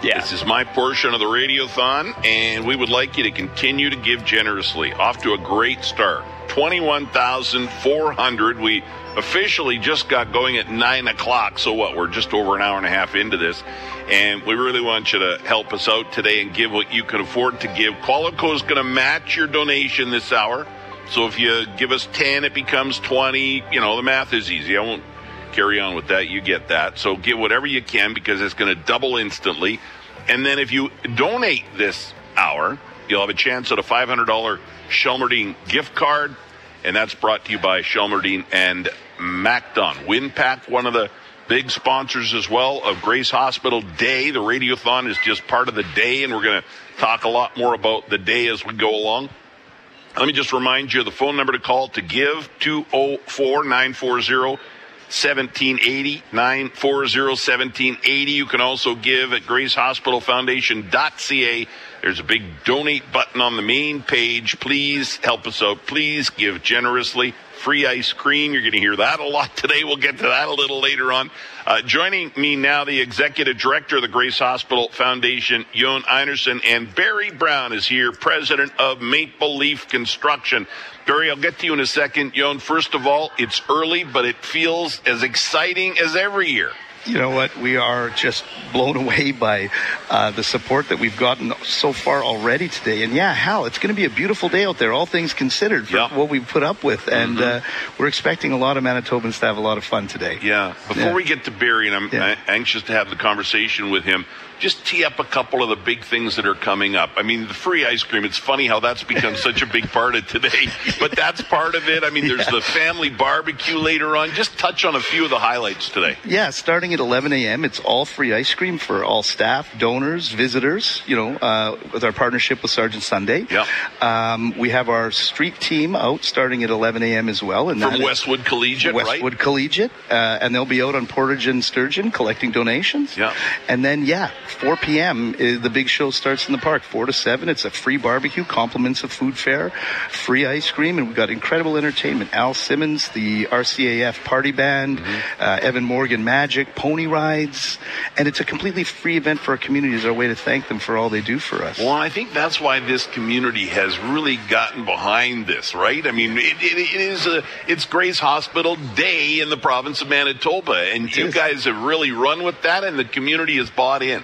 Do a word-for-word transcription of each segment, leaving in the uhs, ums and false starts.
Yeah. This is my portion of the Radiothon, and we would like you to continue to give generously. Off to a great start. twenty-one thousand four hundred. We officially just got going at nine o'clock, so what, we're just over an hour and a half into this, and we really want you to help us out today and give what you can afford to give. Qualico is going to match your donation this hour, so if you give us ten, it becomes twenty. You know, the math is easy. I won't carry on with that. You get that. So give whatever you can, because it's going to double instantly. And then if you donate this hour, you'll have a chance at a five hundred dollars Shelmerdine gift card, and that's brought to you by Shelmerdine and MacDon. WinPack, one of the big sponsors as well of Grace Hospital Day. The Radiothon is just part of the day, and we're going to talk a lot more about the day as we go along. Let me just remind you of the phone number to call to give, two oh four, nine four zero, one seven eight zero, nine four zero, one seven eight zero. You can also give at grace hospital foundation dot c a. There's a big donate button on the main page. Please help us out. Please give generously. Free ice cream. You're going to hear that a lot today. We'll get to that a little later on. Uh, joining me now, the executive director of the Grace Hospital Foundation, Jon Einarson, and Barry Brown is here, president of Maple Leaf Construction. Barry, I'll get to you in a second. Jon, first of all, it's early, but it feels as exciting as every year. You know what? We are just blown away by uh, the support that we've gotten so far already today. And yeah, Hal, it's going to be a beautiful day out there, all things considered, for yeah. what we've put up with. And mm-hmm. uh, we're expecting a lot of Manitobans to have a lot of fun today. Yeah. Before yeah. we get to Barry, and I'm yeah. anxious to have the conversation with him, just tee up a couple of the big things that are coming up. I mean, the free ice cream, it's funny how that's become such a big part of today, but that's part of it. I mean, there's yeah. the family barbecue later on. Just touch on a few of the highlights today. Yeah, starting at eleven a.m., it's all free ice cream for all staff, donors, visitors, you know, uh, with our partnership with Sergeant Sunday. Yeah. Um, we have our street team out starting at eleven a.m. as well. And From Westwood Collegiate, Westwood right? Westwood Collegiate, uh, and they'll be out on Portage and Sturgeon collecting donations. Yeah. And then, yeah, four p.m. the big show starts in the park. four to seven, it's a free barbecue, compliments of food fare, free ice cream, and we've got incredible entertainment. Al Simmons, the R C A F Party Band, mm-hmm. uh, Evan Morgan Magic, pony rides, and it's a completely free event for our community as our way to thank them for all they do for us. Well, I think that's why this community has really gotten behind this, right? I mean, it, it, it is a, it's Grace Hospital Day in the province of Manitoba, and it you is. guys have really run with that, and the community has bought in.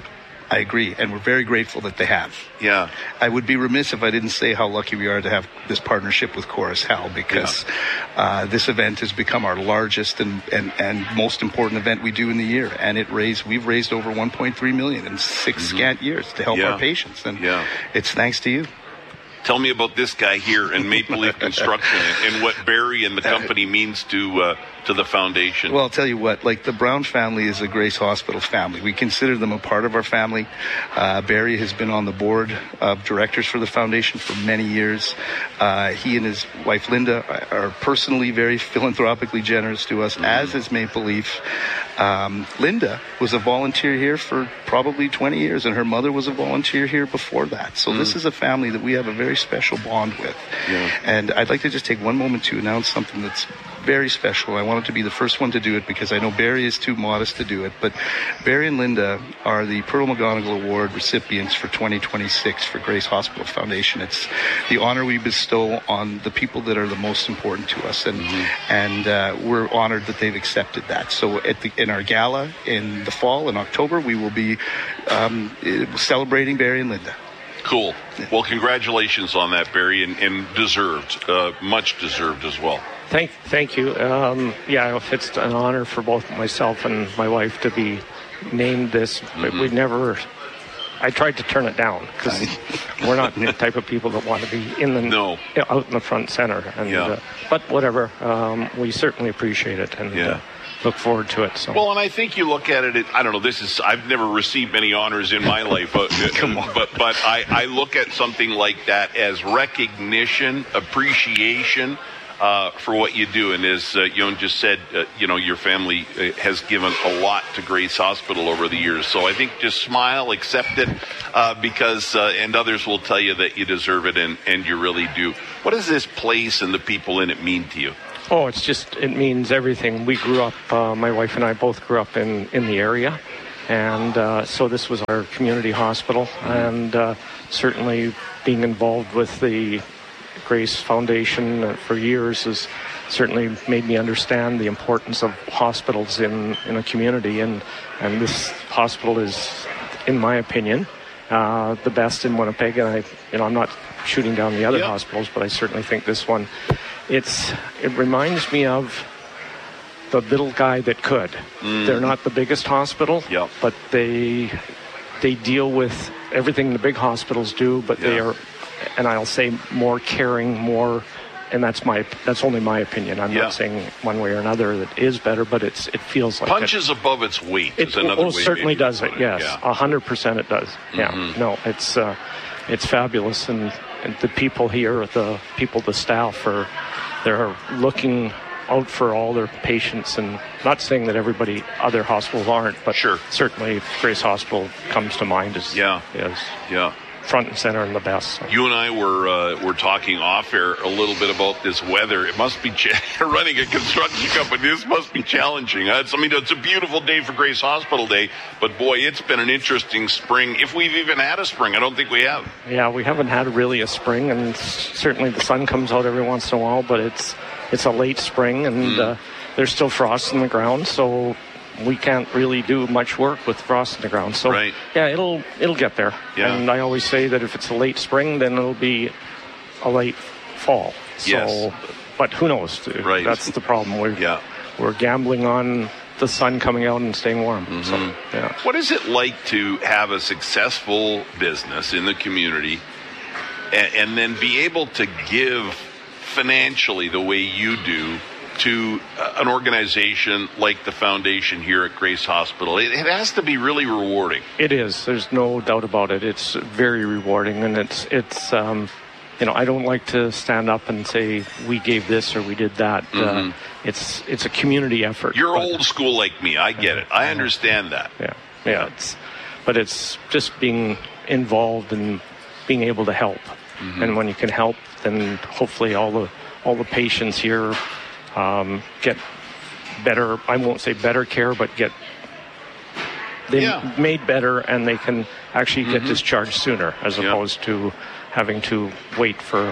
I agree, and we're very grateful that they have. Yeah. I would be remiss if I didn't say how lucky we are to have this partnership with Chorus Hal, because yeah. uh, this event has become our largest and, and, and most important event we do in the year, and it raised we've raised over one point three million dollars in six mm-hmm. scant years to help yeah. our patients, and yeah. it's thanks to you. Tell me about this guy here in Maple Leaf Construction and what Barry and the company means to uh, to the foundation. Well, I'll tell you what, like the Brown family is a Grace Hospital family. We consider them a part of our family. Uh, Barry has been on the board of directors for the foundation for many years. Uh, he and his wife Linda are personally very philanthropically generous to us, mm. as is Maple Leaf. Um, Linda was a volunteer here for probably twenty years, and her mother was a volunteer here before that. So mm. this is a family that we have a very special bond with. Yeah. And I'd like to just take one moment to announce something that's very special. I wanted to be the first one to do it because I know Barry is too modest to do it, but Barry and Linda are the Pearl McGonigal Award recipients for twenty twenty-six for Grace Hospital Foundation. It's the honor we bestow on the people that are the most important to us, and mm-hmm. and uh, we're honored that they've accepted that. So at the, in our gala in the fall, in October, we will be um, celebrating Barry and Linda. Cool. Well, congratulations on that, Barry, and, and deserved, uh, much deserved as well. Thank, thank you. Um, yeah, it's an honor for both myself and my wife to be named this. Mm-hmm. But we never. I tried to turn it down because we're not the type of people that want to be in the no. out in the front center. And yeah. uh, but whatever, um, we certainly appreciate it and yeah. uh, look forward to it. So. Well, and I think you look at it. I don't know. This is. I've never received many honors in my life, but Come on. but but I, I look at something like that as recognition, appreciation. Uh, for what you do, and as uh, Jon just said, uh, you know, your family uh, has given a lot to Grace Hospital over the years. So I think just smile, accept it, uh, because uh, and others will tell you that you deserve it, and, and you really do. What does this place and the people in it mean to you? Oh, it's just it means everything. We grew up. Uh, my wife and I both grew up in in the area. And uh, so this was our community hospital, mm-hmm. and uh, certainly being involved with the Grace Foundation for years has certainly made me understand the importance of hospitals in, in a community, and, and this hospital is, in my opinion, uh, the best in Winnipeg. And I, you know, I'm not shooting down the other yep. hospitals, but I certainly think this one, it's it reminds me of the little guy that could. Mm. They're not the biggest hospital, yep. but they they deal with everything the big hospitals do, but yeah. they are, and I'll say, more caring, more, and that's my that's only my opinion. I'm yeah. not saying one way or another that is better, but it's it feels like punches it, above its weight. It is another oh, way certainly does it. it. Yes, a hundred percent it does. Mm-hmm. Yeah, no, it's uh, it's fabulous, and, and the people here, the people, the staff are they're looking out for all their patients, and not saying that everybody, other hospitals aren't, but sure. certainly Grace Hospital comes to mind as yeah, as yeah. front and center and the best. So. You and I were uh, were talking off air a little bit about this weather. It must be ch- running a construction company. This must be challenging. It's, I mean, it's a beautiful day for Grace Hospital Day, but boy, it's been an interesting spring. If we've even had a spring, I don't think we have. Yeah, we haven't had really a spring, and certainly the sun comes out every once in a while, but it's it's a late spring, and mm. uh, there's still frost in the ground, so we can't really do much work with frost in the ground. So right. yeah, it'll it'll get there. Yeah. And I always say that if it's a late spring, then it'll be a late fall. So, yes. But who knows? Right. That's the problem. We're yeah. we're gambling on the sun coming out and staying warm. Mm-hmm. So, yeah. What is it like to have a successful business in the community, and, and then be able to give financially the way you do to an organization like the foundation here at Grace Hospital? It, it has to be really rewarding. It is. There's no doubt about it. It's very rewarding, and it's it's um, you know, I don't like to stand up and say we gave this or we did that. Mm-hmm. Uh, it's it's a community effort. You're but, old school like me. I get it. I understand that. Yeah, yeah. It's but it's just being involved and being able to help. Mm-hmm. And when you can help, then hopefully all the all the patients here um, get better. I won't say better care, but get they yeah. made better, and they can actually get mm-hmm. discharged sooner, as yeah. opposed to having to wait for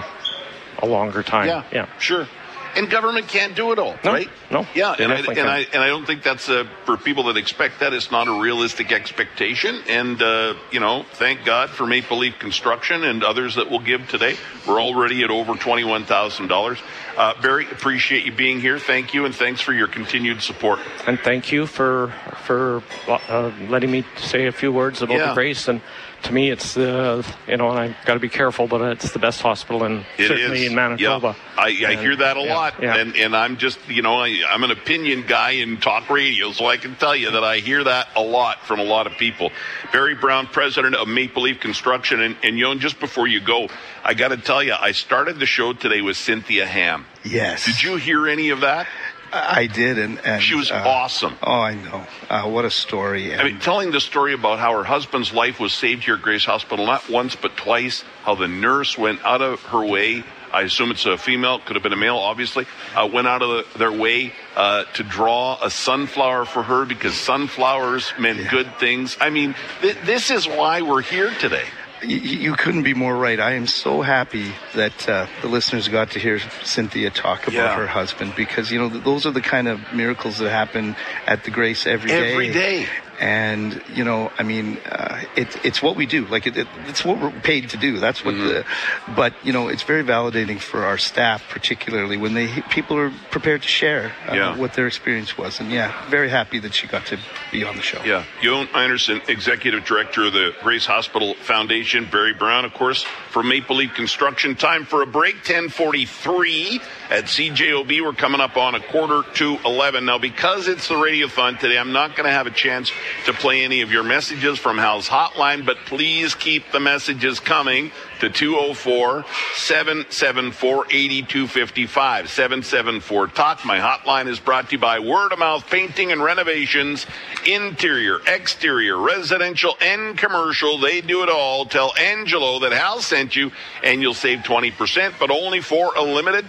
a longer time. Yeah, yeah. sure. And government can't do it all, no, right? No. Yeah, and I, and I and I don't think that's a, for people that expect that, it's not a realistic expectation. And uh, you know, thank God for Maple Leaf Construction and others that will give today. We're already at over twenty-one thousand dollars. Uh, Barry, appreciate you being here. Thank you, and thanks for your continued support. And thank you for for uh, letting me say a few words about yeah. the Grace. And to me, it's uh, you know, and I've got to be careful, but it's the best hospital in it certainly is. in Manitoba. Yeah. I, I and, hear that a yeah, lot, yeah. and and I'm just you know I, I'm an opinion guy in talk radio, so I can tell you that I hear that a lot from a lot of people. Barry Brown, president of Maple Leaf Construction, and and Yon, just before you go, I got to tell you, I started the show today with Cynthia Ham. Yes. Did you hear any of that? I did, and, and she was uh, awesome. Oh, I know. Uh, what a story. And I mean, telling the story about how her husband's life was saved here at Grace Hospital, not once but twice, how the nurse went out of her way, I assume it's a female, could have been a male, obviously, uh, went out of the, their way uh, to draw a sunflower for her because sunflowers meant yeah. good things. I mean, th- this is why we're here today. You, you couldn't be more right. I am so happy that uh, the listeners got to hear Cynthia talk about yeah. her husband, because, you know, those are the kind of miracles that happen at the Grace every day. Every day. And, you know, I mean, uh, it, it's what we do. Like, it, it, it's what we're paid to do. That's what mm-hmm. the, but, you know, it's very validating for our staff, particularly when they, people are prepared to share uh, yeah. what their experience was. And yeah, very happy that she got to be on the show. Yeah. Yon Anderson, Executive Director of the Grace Hospital Foundation. Barry Brown, of course, from Maple Leaf Construction. Time for a break, ten forty-three at C J O B. We're coming up on a quarter to eleven. Now, because it's the Radiothon today, I'm not going to have a chance to play any of your messages from Hal's hotline, but please keep the messages coming to two oh four, seven seven four, eight two five five, seven seven four, talk. My hotline is brought to you by Word of Mouth Painting and Renovations, interior, exterior, residential, and commercial. They do it all. Tell Angelo that Hal sent you, and you'll save twenty percent, but only for a limited time.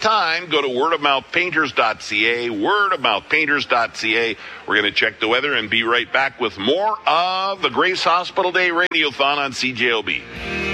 time, go to word of mouth painters dot c a, word of mouth painters dot c a. We're going to check the weather and be right back with more of the Grace Hospital Day Radiothon on C J O B.